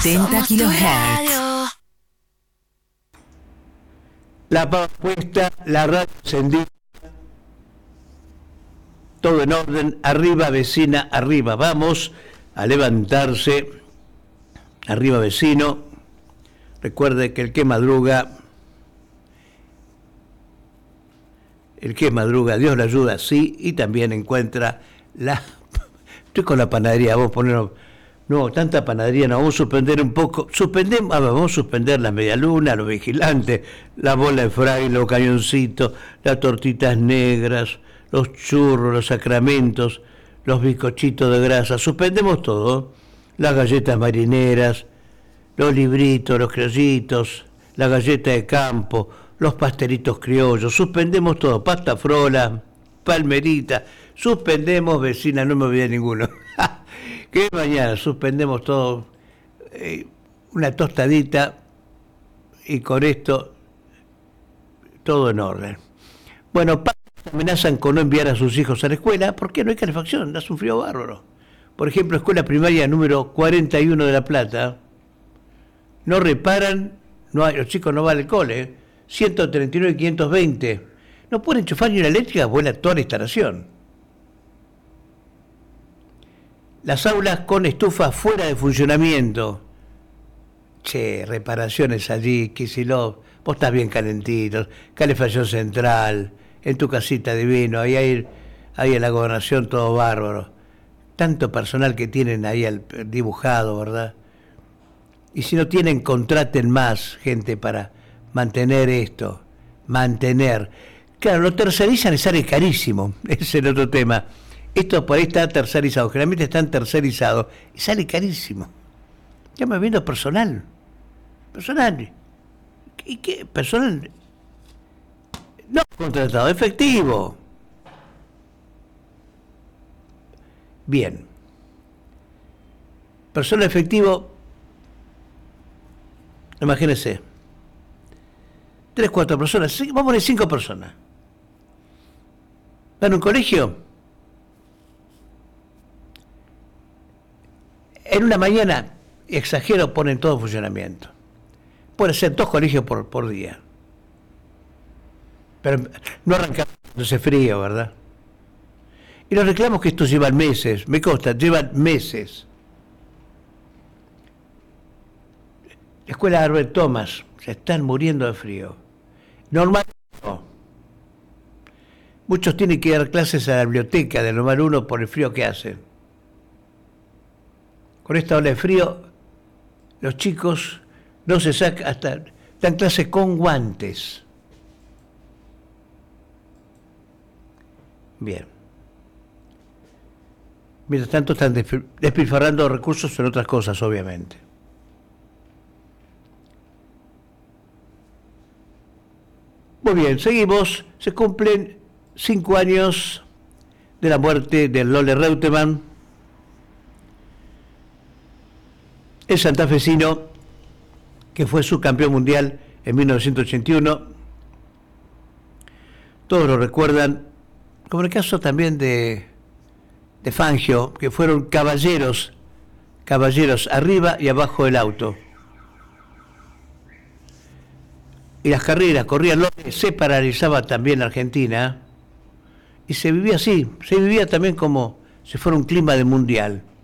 70 kHz. La pava puesta, la radio encendida, todo en orden, arriba vecina, arriba, vamos a levantarse, arriba vecino, recuerde que el que madruga, Dios le ayuda, sí, y también encuentra la... Estoy con la panadería, vamos a poner... No, tanta panadería, no, vamos a suspender un poco, vamos a suspender la medialuna, los vigilantes, la bola de fraile, los cañoncitos, las tortitas negras, los churros, los sacramentos, los bizcochitos de grasa, suspendemos todo, las galletas marineras, los libritos, los criollitos, la galleta de campo, los pastelitos criollos, suspendemos todo, pasta frola, palmerita, suspendemos, vecina, no me olvidé ninguno. Que mañana suspendemos todo, una tostadita y con esto todo en orden. Bueno, amenazan con no enviar a sus hijos a la escuela porque no hay calefacción, hace un frío bárbaro. Por ejemplo, escuela primaria número 41 de La Plata, no reparan, los chicos no van al cole, 139 y 520, no pueden enchufar ni una eléctrica, vuela toda la instalación. Las aulas con estufa fuera de funcionamiento. Che, reparaciones allí, Kicillof, vos estás bien calentito, calefacción central, en tu casita divino, ahí en la gobernación todo bárbaro. Tanto personal que tienen ahí dibujado, ¿verdad? Y si no tienen, contraten más gente para mantener esto, Claro, lo tercerizan y sale carísimo, ese es el otro tema. Esto por ahí está tercerizado, generalmente están tercerizados y sale carísimo. Ya me viendo personal. ¿Y qué? Personal no contratado, efectivo. Bien. Personal efectivo, imagínense. 3, 4 personas, vamos a poner 5 personas. ¿Van a un colegio? En una mañana, exagero, ponen todo en funcionamiento. Puede ser 2 colegios por día. Pero no arrancamos ese frío, ¿verdad? Y los reclamos que estos llevan meses, me consta, llevan meses. La escuela de Albert Thomas, se están muriendo de frío. Normal no. Muchos tienen que dar clases a la biblioteca de Normal 1 por el frío que hacen. Con esta ola de frío, los chicos no se sacan, hasta dan clases con guantes. Bien. Mientras tanto están despilfarrando recursos en otras cosas, obviamente. Muy bien, seguimos. Se cumplen 5 años de la muerte de Lola Reutemann, el santafesino que fue subcampeón mundial en 1981. Todos lo recuerdan, como en el caso también de Fangio, que fueron caballeros arriba y abajo del auto. Y las carreras corrían, se paralizaba también Argentina, y se vivía así, se vivía también como si fuera un clima de mundial.